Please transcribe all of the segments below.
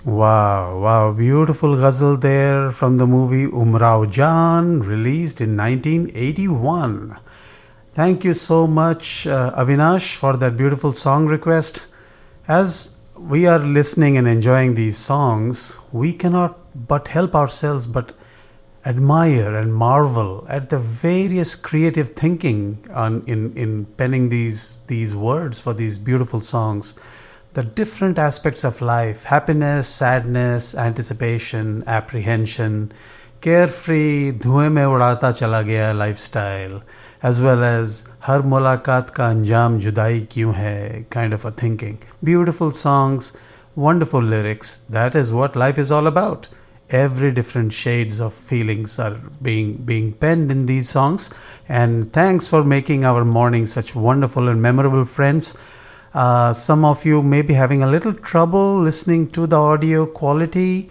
Wow, wow, beautiful ghazal there from the movie Umrao Jan, released in 1981. Thank you so much, Avinash, for that beautiful song request. As we are listening and enjoying these songs, we cannot but help ourselves but admire and marvel at the various creative thinking in penning these words for these beautiful songs. The different aspects of life: happiness, sadness, anticipation, apprehension, carefree, धुएं में उड़ाता चला गया lifestyle, as well as हर मुलाकात का अंजाम जुदाई क्यों है kind of a thinking. Beautiful songs, wonderful lyrics. That is what life is all about. Every different shades of feelings are being penned in these songs. And thanks for making our morning such wonderful and memorable, friends. Some of you may be having a little trouble listening to the audio quality.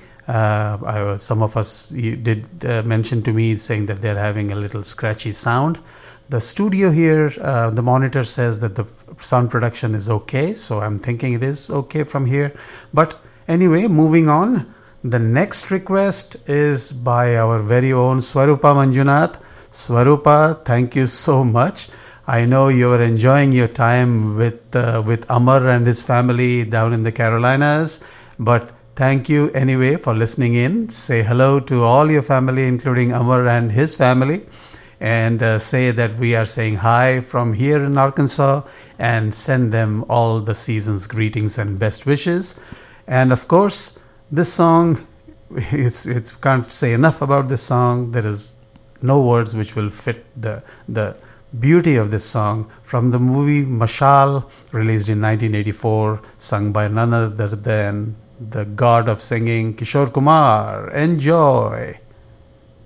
Some of us did mention to me saying that they're having a little scratchy sound. The studio here, the monitor says that the sound production is okay, so I'm thinking it is okay from here. But anyway, moving on. The next request is by our very own Swarupa Manjunath. Swarupa, thank you so much. I know you are enjoying your time with Amar and his family down in the Carolinas, but thank you anyway for listening in. Say hello to all your family, including Amar and his family, and say that we are saying hi from here in Arkansas, and send them all the season's greetings and best wishes. And of course, this song, it's can't say enough about this song. There is no words which will fit the beauty of this song, from the movie Mashal, released in 1984, sung by none other than the god of singing, Kishore Kumar. Enjoy.